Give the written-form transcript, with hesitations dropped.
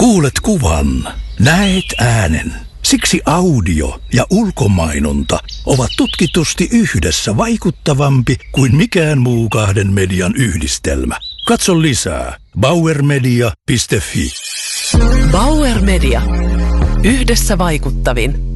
Kuulet kuvan, näet äänen. Siksi audio ja ulkomainonta ovat tutkitusti yhdessä vaikuttavampi kuin mikään muu kahden median yhdistelmä. Katso lisää bauermedia.fi. Bauer Media. Yhdessä vaikuttavin.